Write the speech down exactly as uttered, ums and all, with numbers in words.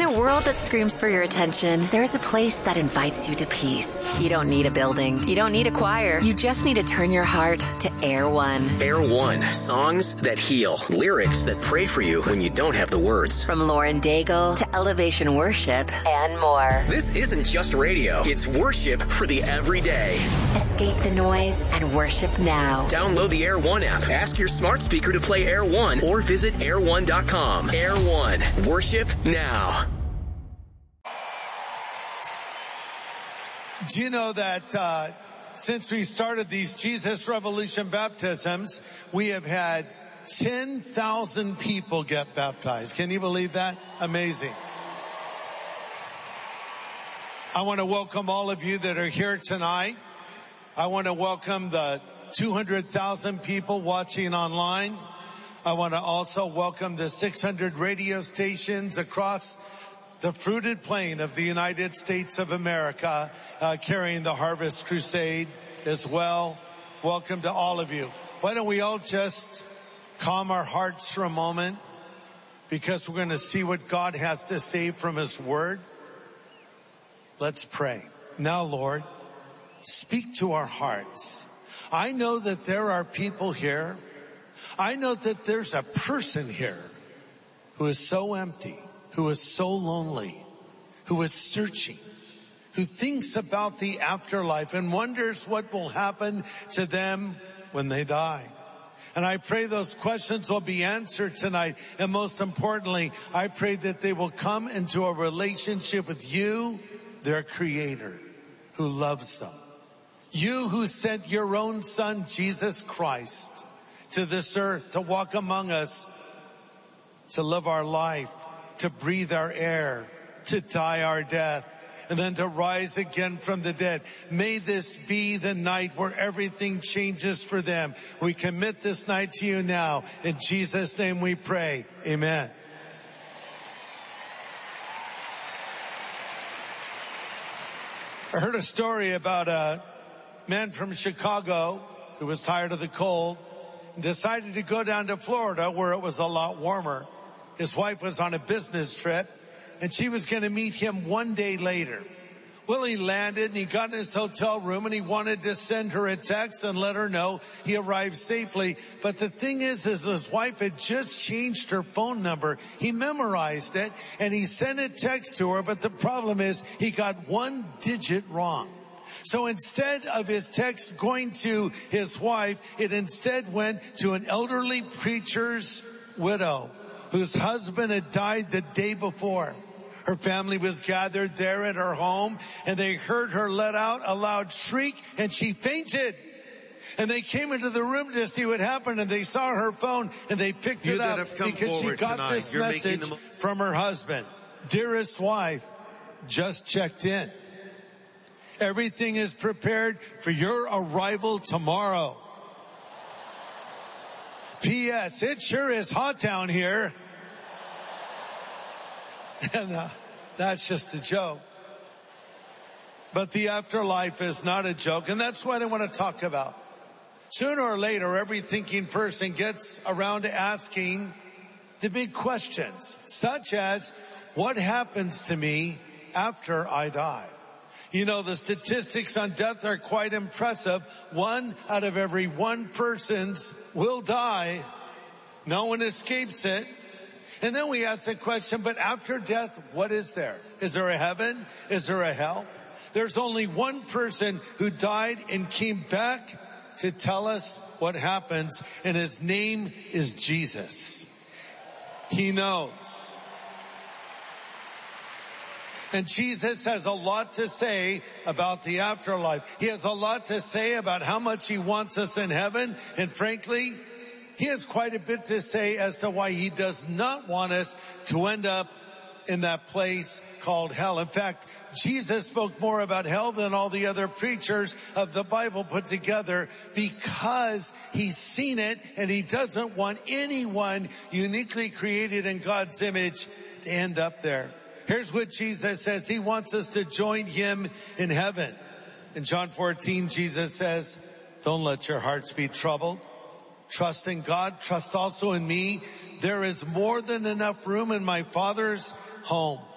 a world that screams for your attention, there's a place that invites you to peace. You don't need a building. You don't need a choir. You just need to turn your heart to Air One. Air One. Songs that heal. Lyrics that pray for you when you don't have the words. From Lauren Daigle to Elevation Worship and more. This isn't just radio. It's worship for the everyday. Escape the noise and worship now. Download the Air One app. Ask your smart speaker to play Air One or visit air one dot com. Air One. Worship now. Do you know that uh, since we started these Jesus Revolution baptisms, we have had ten thousand people get baptized. Can you believe that? Amazing. I want to welcome all of you that are here tonight. I want to welcome the two hundred thousand people watching online. I want to also welcome the six hundred radio stations across the fruited plain of the United States of America, uh, carrying the Harvest Crusade as well. Welcome to all of you. Why don't we all just calm our hearts for a moment, because we're going to see what God has to say from His Word. Let's pray. Now, Lord, speak to our hearts. I know that there are people here. I know that there's a person here who is so empty, who is so lonely, who is searching, who thinks about the afterlife and wonders what will happen to them when they die. And I pray those questions will be answered tonight. And most importantly, I pray that they will come into a relationship with you, their Creator, who loves them. You who sent your own Son, Jesus Christ, to this earth to walk among us, to live our life, to breathe our air, to die our death, and then to rise again from the dead. May this be the night where everything changes for them. We commit this night to you now. In Jesus' name we pray. Amen. I heard a story about a man from Chicago who was tired of the cold and decided to go down to Florida where it was a lot warmer. His wife was on a business trip, and she was going to meet him one day later. Well, he landed, and he got in his hotel room, and he wanted to send her a text and let her know he arrived safely. But the thing is, is his wife had just changed her phone number. He memorized it, and he sent a text to her, but the problem is he got one digit wrong. So instead of his text going to his wife, it instead went to an elderly preacher's widow, whose husband had died the day before. Her family was gathered there at her home, and they heard her let out a loud shriek, and she fainted. And they came into the room to see what happened, and they saw her phone, and they picked you it that up have come because she got tonight, this you're message making them... from her husband. Dearest wife, just checked in. Everything is prepared for your arrival tomorrow. P S. It sure is hot down here. And uh, that's just a joke. But the afterlife is not a joke, and that's what I want to talk about. Sooner or later, every thinking person gets around to asking the big questions, such as, what happens to me after I die? You know, the statistics on death are quite impressive. One out of every one persons will die. No one escapes it. And then we ask the question, but after death, what is there? Is there a heaven? Is there a hell? There's only one person who died and came back to tell us what happens, and his name is Jesus. He knows. And Jesus has a lot to say about the afterlife. He has a lot to say about how much he wants us in heaven. And frankly, he has quite a bit to say as to why he does not want us to end up in that place called hell. In fact, Jesus spoke more about hell than all the other preachers of the Bible put together, because he's seen it, and he doesn't want anyone uniquely created in God's image to end up there. Here's what Jesus says. He wants us to join him in heaven. In John fourteen, Jesus says, don't let your hearts be troubled. Trust in God. Trust also in me. There is more than enough room in my Father's home.